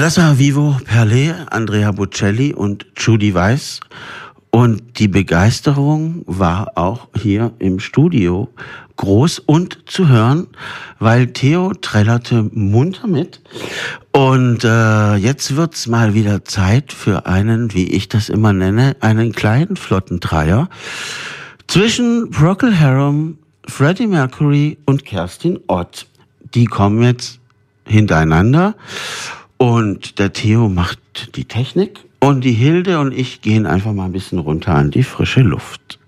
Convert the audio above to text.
das war Vivo Perle, Andrea Bocelli und Judy Weiss. Und die Begeisterung war auch hier im Studio groß und zu hören, weil Theo trällerte munter mit. Und jetzt wird's mal wieder Zeit für einen, wie ich das immer nenne, einen kleinen flotten Dreier zwischen Procol Harum, Freddie Mercury und Kerstin Ott. Die kommen jetzt hintereinander und der Theo macht die Technik und die Hilde und ich gehen einfach mal ein bisschen runter an die frische Luft.